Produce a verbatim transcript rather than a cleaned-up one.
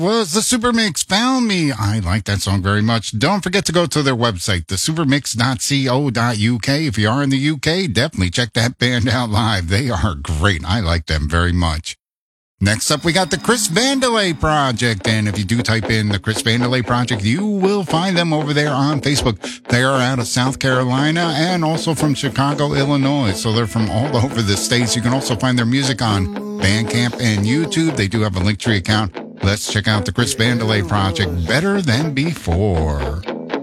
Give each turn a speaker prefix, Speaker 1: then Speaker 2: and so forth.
Speaker 1: was the Super Mix Found Me. I like that song very much. Don't forget to go to their website, the supermix dot co dot uk. If you are in the U K, definitely check that band out live. They are great. I like them very much. Next up, we got the Chris Vandelay Project. And if you do type in the Chris Vandelay Project, you will find them over there on Facebook. They are out of South Carolina and also from Chicago, Illinois. So they're from all over the states. You can also find their music on Bandcamp and YouTube. They do have a Linktree account. Let's check out the Chris Vandelay Project, Better Than Before.